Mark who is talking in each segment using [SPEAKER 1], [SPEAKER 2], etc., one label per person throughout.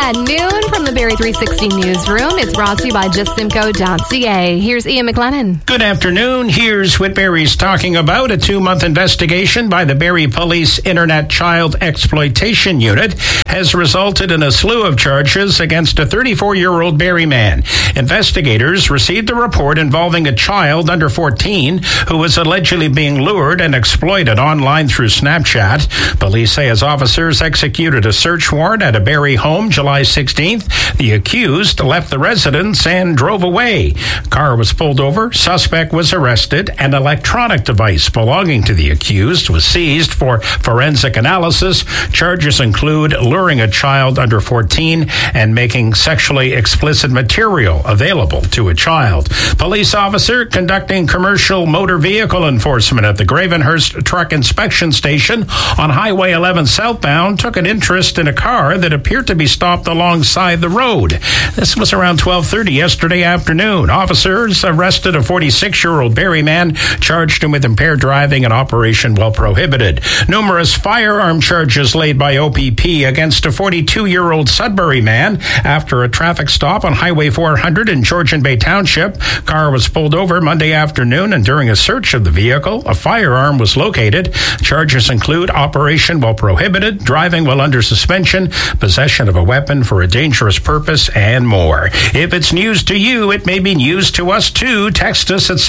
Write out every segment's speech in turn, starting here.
[SPEAKER 1] at noon from the Barrie 360 newsroom. It's brought to you by justsimco.ca. Here's Ian McLennan.
[SPEAKER 2] Good afternoon. Here's what Barrie's talking about. A 2-month investigation by the Barrie Police Internet Child Exploitation Unit has resulted in a slew of charges against a 34-year-old Barrie man. Investigators received a report involving a child under 14 who was allegedly being lured and exploited online through Snapchat. Police say as officers executed a search warrant at a Barrie home July 16th, the accused left the residence and drove away. Car was pulled over, suspect was arrested, an electronic device belonging to the accused was seized for forensic analysis. Charges include luring a child under 14 and making sexually explicit material available to a child. Police officer conducting commercial motor vehicle enforcement at the Gravenhurst Truck Inspection Station on Highway 11 southbound took an interest in a car that appeared to be stopped alongside the road. This was around 12:30 yesterday afternoon. Officers arrested a 46-year-old Barrie man, charged him with impaired driving and operation while prohibited. Numerous firearm charges laid by OPP against a 42-year-old Sudbury man after a traffic stop on Highway 400 in Georgian Bay Township. Car was pulled over Monday afternoon, and during a search of the vehicle, a firearm was located. Charges include operation while prohibited, driving while under suspension, possession of a weapon for a dangerous purpose, and more. If it's news to you, it may be news to us too. Text us at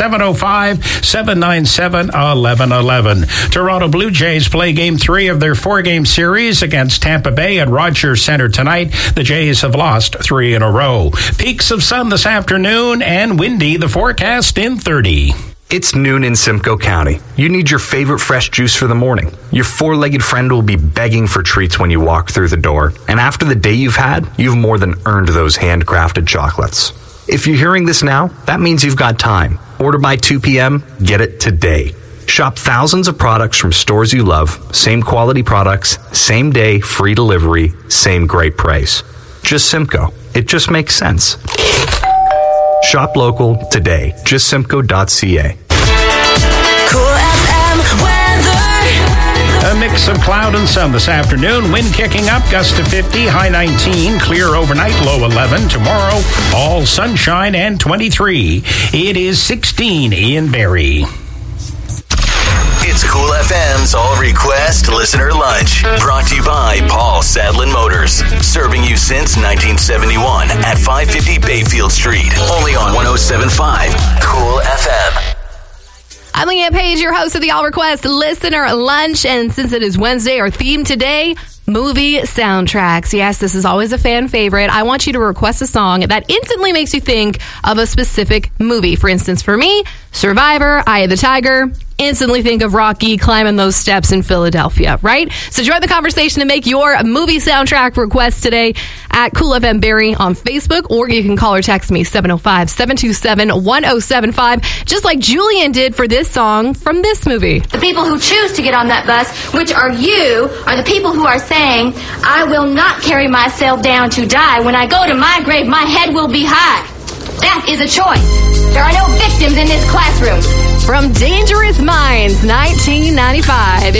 [SPEAKER 2] 705-797-1111. Toronto Blue Jays play Game 3 of their 4-game series against Tampa Bay at Rogers Centre tonight. The Jays have lost 3 in a row. Peaks of sun this afternoon and windy. The forecast in 30.
[SPEAKER 3] It's noon in Simcoe County. You need your favorite fresh juice for the morning. Your four-legged friend will be begging for treats when you walk through the door. And after the day you've had, you've more than earned those handcrafted chocolates. If you're hearing this now, that means you've got time. Order by 2 p.m., get it today. Shop thousands of products from stores you love, same quality products, same day, free delivery, same great price. Just Simcoe. It just makes sense. Shop local today. JustSimcoe.ca.
[SPEAKER 4] Cool FM weather.
[SPEAKER 2] A mix of cloud and sun this afternoon. Wind kicking up, gust to 50, high 19. Clear overnight, low 11. Tomorrow, all sunshine and 23. It is 16 in Barrie.
[SPEAKER 5] It's Cool FM's All Request Listener Lunch. Brought to you by Paul Sadlin Motors. Serving you since 1971 at 550 Bayfield Street. Only on 107.5 Cool FM.
[SPEAKER 1] I'm Leanne Page, your host of the All Request Listener Lunch. And since it is Wednesday, our theme today, movie soundtracks. Yes, this is always a fan favorite. I want you to request a song that instantly makes you think of a specific movie. For instance, for me, Survivor, Eye of the Tiger. Instantly think of Rocky climbing those steps in Philadelphia, right? So join the conversation to make your movie soundtrack request today at Cool FM Barrie on Facebook, or you can call or text me 705-727-1075, just like Julian did for this song from this movie.
[SPEAKER 6] The people who choose to get on that bus, which are you, are the people who are saying, I will not carry myself down to die. When I go to my grave, my head will be high. That is a choice. There are no victims in this classroom.
[SPEAKER 1] From Dangerous Minds, 1995.